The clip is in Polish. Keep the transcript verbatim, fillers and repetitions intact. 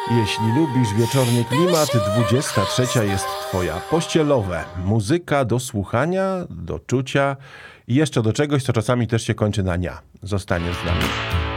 Jeśli lubisz wieczorny klimat, dwudziesta trzecia jest twoja. Pościelowe. Muzyka do słuchania, do czucia i jeszcze do czegoś, co czasami też się kończy na nia. Zostaniesz z nami.